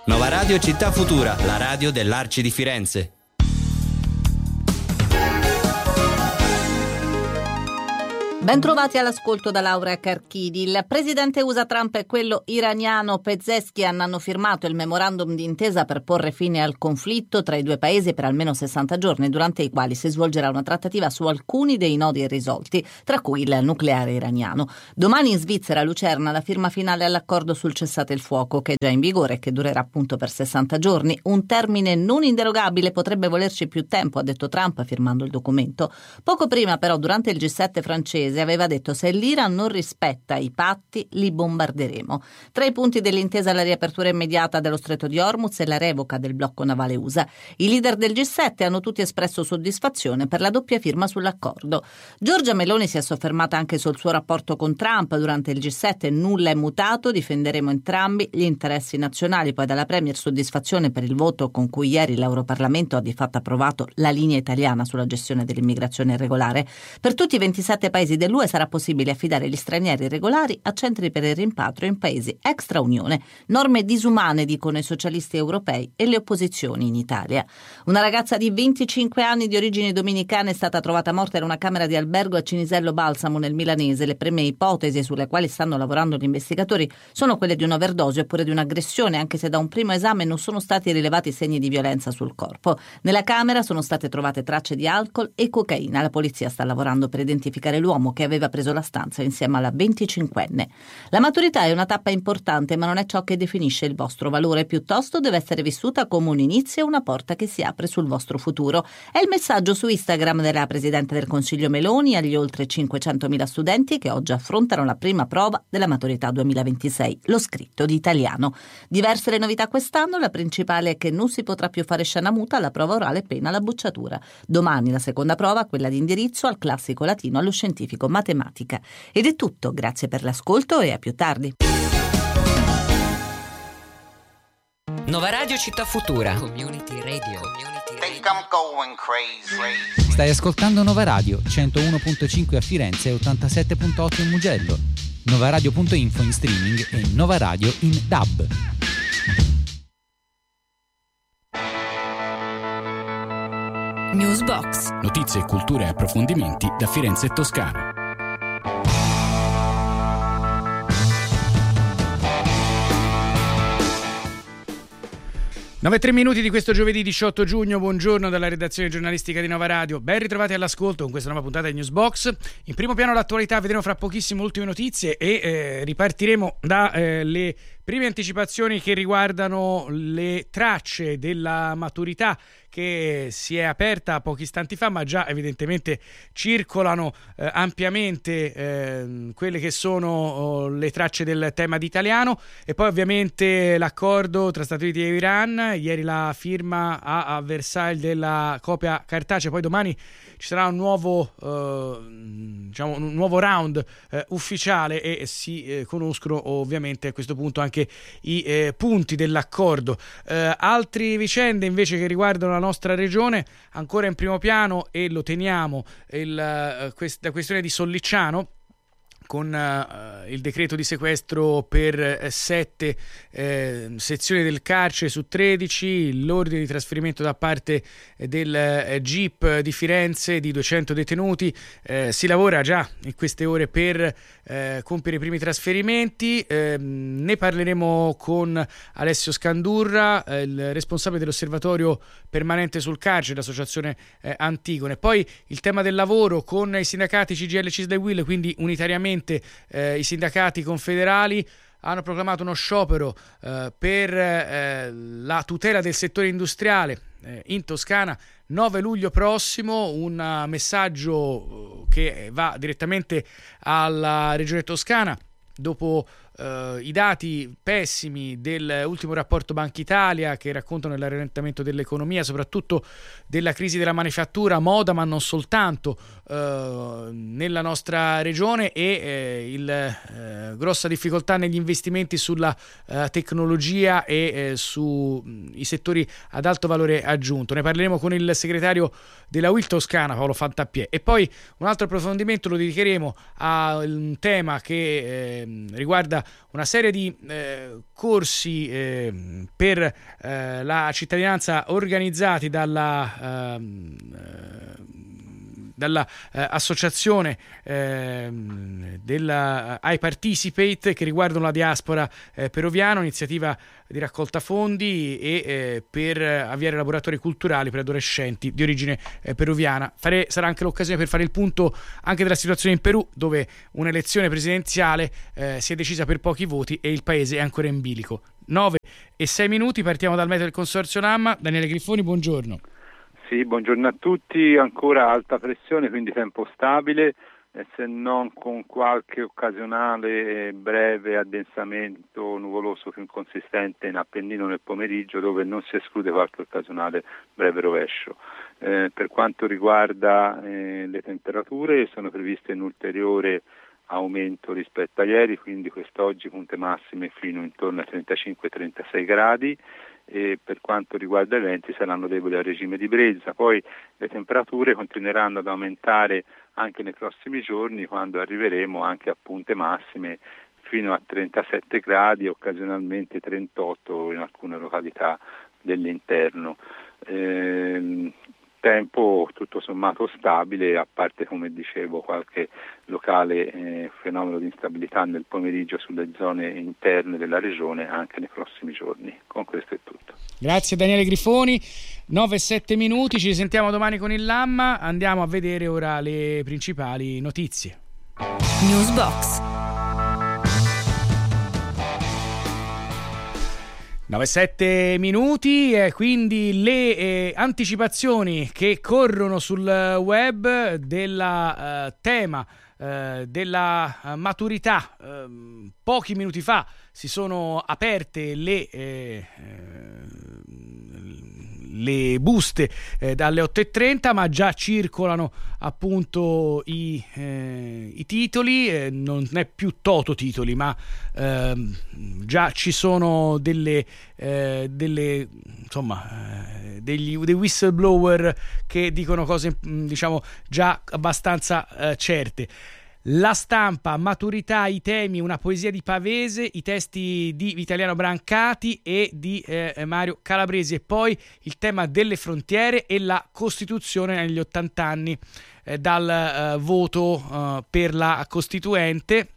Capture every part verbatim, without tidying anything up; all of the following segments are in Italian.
Nova Radio Città Futura, la radio dell'Arci di Firenze. Bentrovati all'ascolto da Laura Carchidi. Il presidente U S A Trump e quello iraniano Pezeshkian hanno firmato il memorandum d'intesa per porre fine al conflitto tra i due paesi per almeno sessanta giorni, durante i quali si svolgerà una trattativa su alcuni dei nodi irrisolti, tra cui il nucleare iraniano. Domani in Svizzera, a Lucerna, la firma finale all'accordo sul cessate il fuoco, che è già in vigore e che durerà appunto per sessanta giorni. Un termine non inderogabile, potrebbe volerci più tempo, ha detto Trump firmando il documento. Poco prima, però, durante il G sette francese, aveva detto: se l'Iran non rispetta i patti, li bombarderemo. Tra i punti dell'intesa la riapertura immediata dello stretto di Hormuz e la revoca del blocco navale U S A. I leader del G sette hanno tutti espresso soddisfazione per la doppia firma sull'accordo. Giorgia Meloni si è soffermata anche sul suo rapporto con Trump durante il G sette. Nulla è mutato, difenderemo entrambi gli interessi nazionali. Poi dalla Premier soddisfazione per il voto con cui ieri l'Europarlamento ha di fatto approvato la linea italiana sulla gestione dell'immigrazione irregolare. Per tutti i ventisette paesi dell'U E sarà possibile affidare gli stranieri irregolari a centri per il rimpatrio in paesi extra Unione. Norme disumane, dicono i socialisti europei e le opposizioni in Italia. Una ragazza di venticinque anni di origini dominicane è stata trovata morta in una camera di albergo a Cinisello Balsamo nel milanese. Le prime ipotesi sulle quali stanno lavorando gli investigatori sono quelle di un'overdose oppure di un'aggressione, anche se da un primo esame non sono stati rilevati segni di violenza sul corpo. Nella camera sono state trovate tracce di alcol e cocaina. La polizia sta lavorando per identificare l'uomo che aveva preso la stanza insieme alla venticinquenne. La maturità è una tappa importante, ma non è ciò che definisce il vostro valore, piuttosto deve essere vissuta come un inizio e una porta che si apre sul vostro futuro. È il messaggio su Instagram della Presidente del Consiglio Meloni agli oltre cinquecentomila studenti che oggi affrontano la prima prova della maturità duemilaventisei, lo scritto di italiano. Diverse le novità quest'anno, la principale è che non si potrà più fare scena muta alla prova orale pena la bocciatura. Domani la seconda prova, quella di indirizzo al classico latino, allo scientifico matematica. Ed è tutto, grazie per l'ascolto e a più tardi. Nova Radio Città Futura. Community Radio. Think I'm going crazy. Stai ascoltando Nova Radio centouno virgola cinque a Firenze e ottantasette virgola otto in Mugello. Novaradio punto info in streaming e Nova Radio in D A B. Newsbox. Notizie, cultura e approfondimenti da Firenze e Toscana. nove e tre minuti di questo giovedì diciotto giugno, buongiorno dalla redazione giornalistica di Nova Radio, ben ritrovati all'ascolto con questa nuova puntata di Newsbox. In primo piano l'attualità, vedremo fra pochissimo ultime notizie e eh, ripartiremo dalle eh, prime anticipazioni che riguardano le tracce della maturità che si è aperta pochi istanti fa, ma già evidentemente circolano eh, ampiamente eh, quelle che sono oh, le tracce del tema d'italiano. E poi ovviamente l'accordo tra Stati Uniti e Iran, ieri la firma a, a Versailles della copia cartacea, poi domani ci sarà un nuovo eh, diciamo un nuovo round eh, ufficiale e si eh, conoscono ovviamente a questo punto anche i eh, punti dell'accordo. Eh, altre vicende invece che riguardano la nostra regione, ancora in primo piano, e lo teniamo, il, quest- la questione di Sollicciano, con uh, il decreto di sequestro per eh, sette eh, sezioni del carcere su tredici, l'ordine di trasferimento da parte del eh, G I P di Firenze di duecento detenuti. Eh, si lavora già in queste ore per eh, compiere i primi trasferimenti. Eh, ne parleremo con Alessio Scandurra, eh, il responsabile dell'osservatorio permanente sul carcere, l'associazione eh, Antigone. Poi il tema del lavoro con i sindacati C G I L, C I S L e U I L, quindi unitariamente Eh, i sindacati confederali hanno proclamato uno sciopero eh, per eh, la tutela del settore industriale eh, in Toscana. Nove luglio prossimo, un messaggio che va direttamente alla regione toscana dopo Uh, i dati pessimi dell'ultimo rapporto Banca Italia, che raccontano il rallentamento dell'economia, soprattutto della crisi della manifattura, moda, ma non soltanto, uh, nella nostra regione, e eh, il uh, grossa difficoltà negli investimenti sulla uh, tecnologia e eh, sui settori ad alto valore aggiunto. Ne parleremo con il segretario della U I L Toscana, Paolo Fantappiè. E poi un altro approfondimento lo dedicheremo a un tema che eh, riguarda una serie di eh, corsi eh, per eh, la cittadinanza organizzati dalla eh, dalla eh, associazione eh, della I Participate, che riguardano la diaspora eh, peruviana, un'iniziativa di raccolta fondi e eh, per avviare laboratori culturali per adolescenti di origine eh, peruviana. Fare, sarà anche l'occasione per fare il punto anche della situazione in Perù, dove un'elezione presidenziale eh, si è decisa per pochi voti e il paese è ancora in bilico. nove e sei minuti, partiamo dal meteo del Consorzio Lamma. Daniele Griffoni, buongiorno. Sì, buongiorno a tutti, ancora alta pressione, quindi tempo stabile, eh, se non con qualche occasionale breve addensamento nuvoloso più inconsistente in Appennino nel pomeriggio, dove non si esclude qualche occasionale breve rovescio. Eh, per quanto riguarda eh, le temperature, sono previste un ulteriore aumento rispetto a ieri, quindi quest'oggi punte massime fino intorno ai trentacinque trentasei gradi. E per quanto riguarda i venti saranno deboli al regime di brezza. Poi le temperature continueranno ad aumentare anche nei prossimi giorni, quando arriveremo anche a punte massime fino a trentasette gradi, occasionalmente trentotto in alcune località dell'interno. Eh, tempo tutto sommato stabile, a parte, come dicevo, qualche locale eh, fenomeno di instabilità nel pomeriggio sulle zone interne della regione anche nei prossimi giorni. Con questo è tutto. Grazie Daniele Grifoni. nove e sette minuti, ci risentiamo domani con il Lamma. Andiamo a vedere ora le principali notizie. Newsbox. nove e sette minuti, e quindi le eh, anticipazioni che corrono sul web della eh, tema eh, della uh, maturità. Eh, pochi minuti fa si sono aperte le eh, le buste eh, dalle otto e trenta, ma già circolano appunto i, eh, i titoli, eh, non è più toto titoli, ma eh, già ci sono delle, eh, delle insomma eh, degli dei whistleblower che dicono cose, diciamo, già abbastanza eh, certe. La Stampa, maturità, i temi, una poesia di Pavese, i testi di Vitaliano Brancati e di eh, Mario Calabresi, e poi il tema delle frontiere e la Costituzione negli ottanta anni eh, dal eh, voto eh, per la Costituente.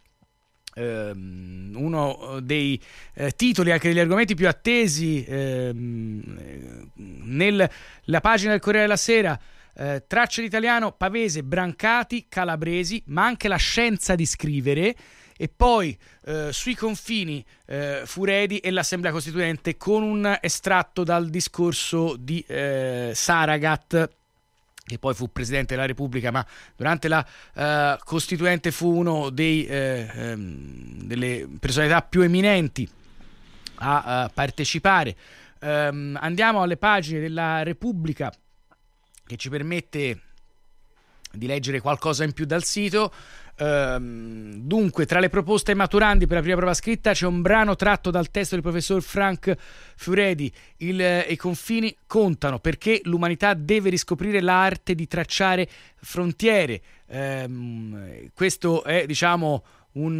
Um, uno dei eh, titoli, anche degli argomenti più attesi ehm, nella pagina del Corriere della Sera. Eh, tracce d'italiano, Pavese, Brancati, Calabresi, ma anche la scienza di scrivere, e poi eh, sui confini eh, Furedi e l'Assemblea Costituente, con un estratto dal discorso di eh, Saragat, che poi fu Presidente della Repubblica, ma durante la uh, Costituente fu uno dei, eh, ehm, delle personalità più eminenti a uh, partecipare. Um, andiamo alle pagine della Repubblica, che ci permette di leggere qualcosa in più dal sito. Um, dunque, tra le proposte ai maturandi per la prima prova scritta c'è un brano tratto dal testo del professor Frank Furedi. Il, eh, i confini contano, perché l'umanità deve riscoprire l'arte di tracciare frontiere. Um, questo è, diciamo, un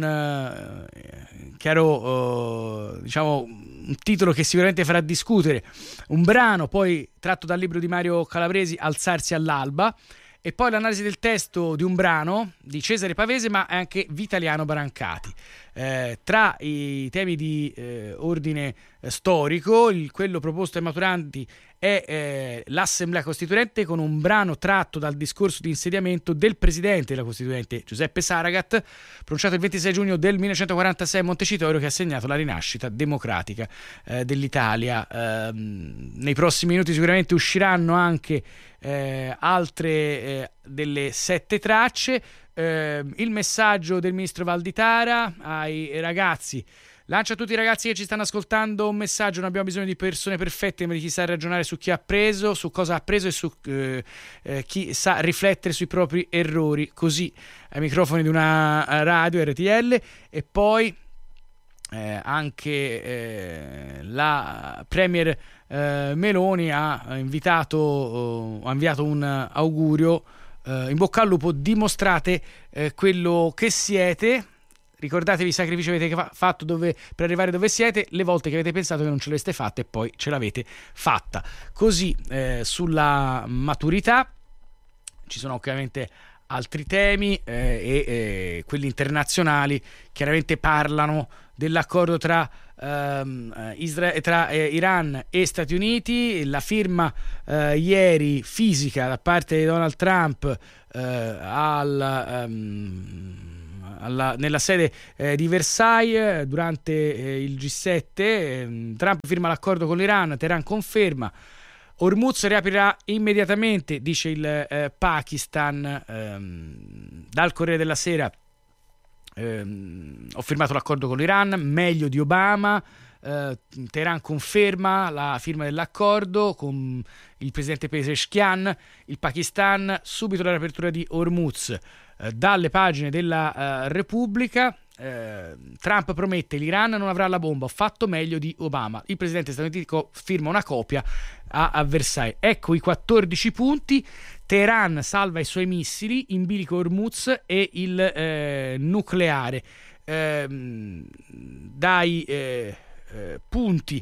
uh, chiaro uh, diciamo un titolo che sicuramente farà discutere. Un brano poi tratto dal libro di Mario Calabresi, Alzarsi all'alba, e poi l'analisi del testo di un brano di Cesare Pavese, ma anche Vitaliano Brancati. Eh, tra i temi di eh, ordine eh, storico, il, quello proposto ai maturanti è eh, l'Assemblea Costituente, con un brano tratto dal discorso di insediamento del Presidente della Costituente, Giuseppe Saragat, pronunciato il ventisei giugno del millenovecentoquarantasei a Montecitorio, che ha segnato la rinascita democratica eh, dell'Italia. Eh, nei prossimi minuti sicuramente usciranno anche Eh, altre eh, delle sette tracce. Eh, il messaggio del ministro Valditara ai ragazzi: lancia a tutti i ragazzi che ci stanno ascoltando un messaggio: non abbiamo bisogno di persone perfette, ma di chi sa ragionare su chi ha preso, su cosa ha preso, e su eh, eh, chi sa riflettere sui propri errori. Così ai microfoni di una radio R T L. E poi Eh, anche eh, la Premier eh, Meloni ha invitato ha inviato un augurio: eh, in bocca al lupo, dimostrate eh, quello che siete, ricordatevi i sacrifici che avete fatto dove, per arrivare dove siete, le volte che avete pensato che non ce l'aveste fatta e poi ce l'avete fatta. Così eh, sulla maturità ci sono ovviamente altri temi eh, e eh, quelli internazionali chiaramente parlano dell'accordo tra, ehm, Isra- tra eh, Iran e Stati Uniti, la firma eh, ieri fisica da parte di Donald Trump eh, al, um, alla, nella sede eh, di Versailles durante eh, il G sette. eh, Trump firma l'accordo con l'Iran, Teheran conferma. Hormuz riaprirà immediatamente, dice il eh, Pakistan. ehm, dal Corriere della Sera ehm, ho firmato l'accordo con l'Iran, meglio di Obama. eh, Teheran conferma la firma dell'accordo con il presidente Pezeshkian. Il Pakistan, subito la riapertura di Hormuz. eh, dalle pagine della eh, Repubblica, Eh, Trump promette l'Iran non avrà la bomba, ho fatto meglio di Obama. Il presidente statunitense firma una copia a, a Versailles. Ecco i quattordici punti. Teheran salva i suoi missili in bilico Hormuz e il eh, nucleare. Eh, dai eh, eh, punti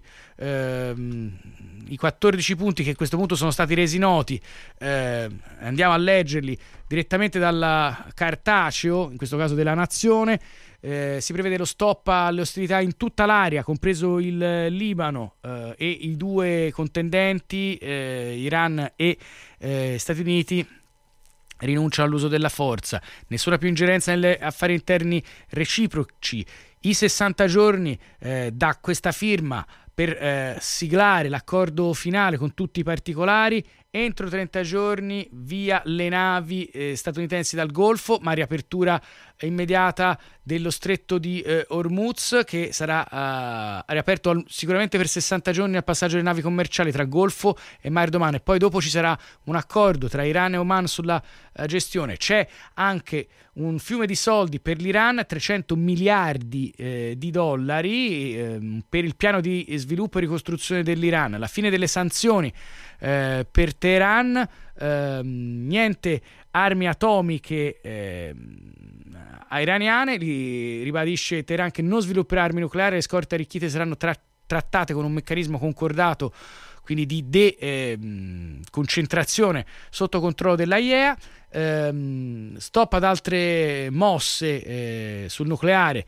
ehm, i quattordici punti che a questo punto sono stati resi noti, eh, andiamo a leggerli direttamente dalla cartaceo, in questo caso della Nazione. Eh, si prevede lo stop alle ostilità in tutta l'area, compreso il Libano, eh, e i due contendenti, eh, Iran e eh, Stati Uniti, rinunciano all'uso della forza. Nessuna più ingerenza negli affari interni reciproci. I sessanta giorni eh, da questa firma per eh, siglare l'accordo finale con tutti i particolari. Entro trenta giorni via le navi eh, statunitensi dal Golfo, ma riapertura immediata dello stretto di eh, Hormuz, che sarà eh, riaperto al, sicuramente per sessanta giorni al passaggio delle navi commerciali tra Golfo e Mar d'Oman, e poi dopo ci sarà un accordo tra Iran e Oman sulla eh, gestione. C'è anche un fiume di soldi per l'Iran, trecento miliardi eh, di dollari eh, per il piano di sviluppo e ricostruzione dell'Iran, la fine delle sanzioni eh, per Teheran, eh, niente armi atomiche eh, iraniane, li ribadisce Teheran che non svilupperà armi nucleari, le scorte arricchite saranno tra- trattate con un meccanismo concordato, quindi di de, eh, concentrazione sotto controllo dell'A I E A. Ehm, stop ad altre mosse eh, sul nucleare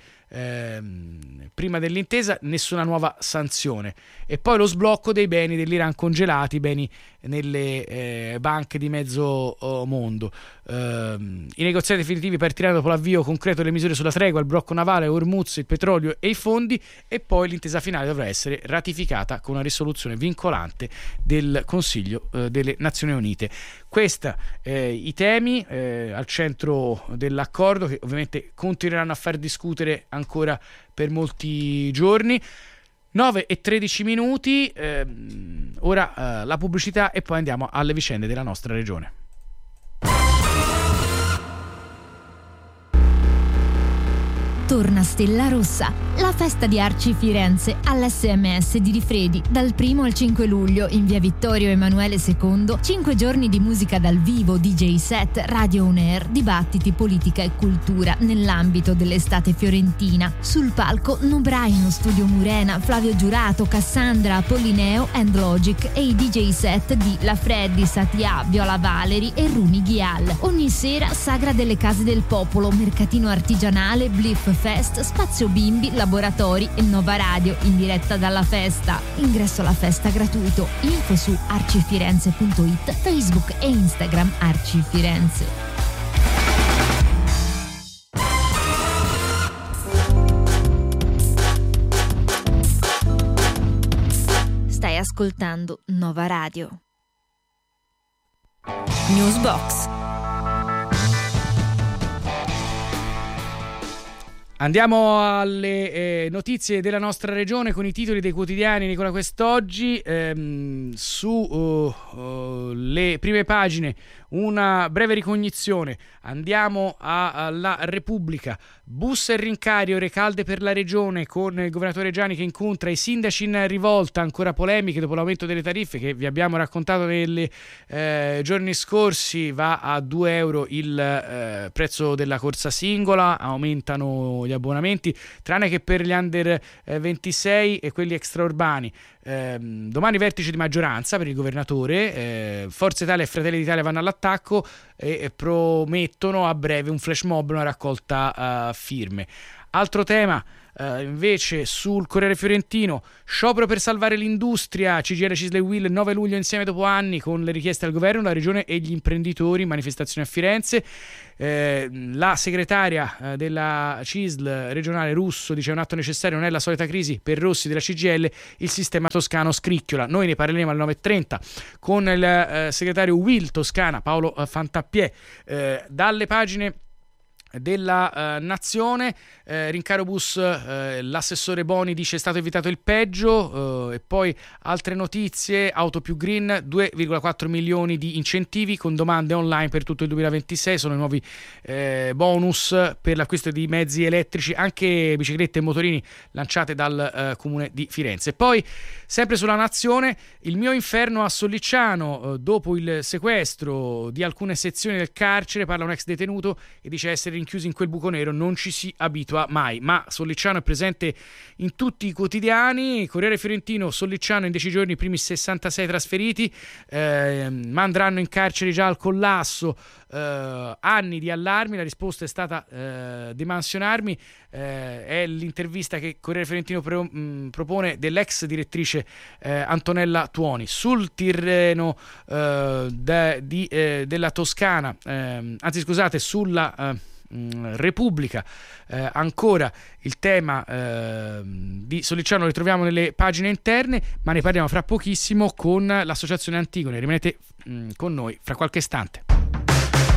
ehm, prima dell'intesa, nessuna nuova sanzione, e poi lo sblocco dei beni dell'Iran congelati, beni nelle eh, banche di mezzo oh, mondo. Ehm, i negoziati definitivi partiranno dopo l'avvio concreto delle misure sulla tregua, il blocco navale, Hormuz, il petrolio e i fondi, e poi l'intesa finale dovrà essere ratificata con una risoluzione vincolante del Consiglio eh, delle Nazioni Unite. Questa eh, i temi eh, al centro dell'accordo, che ovviamente continueranno a far discutere ancora per molti giorni. nove e tredici minuti, ehm, ora eh, la pubblicità e poi andiamo alle vicende della nostra regione. Torna Stella Rossa, la festa di Arci Firenze all'S M S di Rifredi dal primo al cinque luglio in via Vittorio Emanuele secondo. cinque giorni di musica dal vivo, D J set, radio on air, dibattiti, politica e cultura nell'ambito dell'estate fiorentina. Sul palco Nobraino, Studio Murena, Flavio Giurato, Cassandra, Apollineo and Logic e i D J set di La Freddi, Satia, Viola Valeri e Rumi Ghial. Ogni sera Sagra delle Case del Popolo, mercatino artigianale, Bliff Fest, spazio bimbi, laboratori e Nova Radio in diretta dalla festa. Ingresso alla festa gratuito. Info su arcifirenze punto it, Facebook e Instagram Arci Firenze. Stai ascoltando Nova Radio. Newsbox. Andiamo alle eh, notizie della nostra regione con i titoli dei quotidiani Nicola Quest'oggi. Ehm, su uh, uh, le prime pagine una breve ricognizione. Andiamo alla Repubblica. Bus e Rincario, ore calde per la regione, con il governatore Gianni che incontra i sindaci in rivolta, ancora polemiche dopo l'aumento delle tariffe che vi abbiamo raccontato nei eh, giorni scorsi. Va a due euro il eh, prezzo della corsa singola, aumentano gli abbonamenti, tranne che per gli under ventisei e quelli extraurbani. Eh, domani vertice di maggioranza per il governatore, eh, Forza Italia e Fratelli d'Italia vanno all'attacco e, e promettono a breve un flash mob, una raccolta uh, firme. Altro tema Uh, invece sul Corriere Fiorentino, sciopero per salvare l'industria, C G I L, C I S L e U I L nove luglio insieme dopo anni con le richieste al governo, la regione e gli imprenditori, manifestazione a Firenze. Eh, la segretaria eh, della C I S L regionale Russo dice: un atto necessario, non è la solita crisi per Rossi della C G I L, il sistema toscano scricchiola. Noi ne parleremo alle nove e trenta con il eh, segretario U I L Toscana Paolo eh, Fantappiè. Eh, dalle pagine della uh, Nazione, eh, rincaro bus, eh, l'assessore Boni dice è stato evitato il peggio, eh, e poi altre notizie, auto più green, due virgola quattro milioni di incentivi con domande online per tutto il duemilaventisei, sono i nuovi eh, bonus per l'acquisto di mezzi elettrici, anche biciclette e motorini lanciate dal eh, comune di Firenze. Poi sempre sulla Nazione, il mio inferno a Sollicciano, eh, dopo il sequestro di alcune sezioni del carcere, parla un ex detenuto e dice essere chiusi in quel buco nero non ci si abitua mai, ma Sollicciano è presente in tutti i quotidiani. Corriere Fiorentino, Sollicciano in dieci giorni i primi sessantasei trasferiti, eh, ma andranno in carcere già al collasso, eh, anni di allarmi, la risposta è stata eh, demansionarmi, eh, è l'intervista che Corriere Fiorentino pro, mh, propone dell'ex direttrice eh, Antonella Tuoni. Sul terreno eh, de, di, eh, della Toscana, eh, anzi scusate, sulla eh, Repubblica, eh, ancora il tema eh, di Sollicciano lo ritroviamo nelle pagine interne, ma ne parliamo fra pochissimo con l'associazione Antigone. Rimanete mh, con noi fra qualche istante.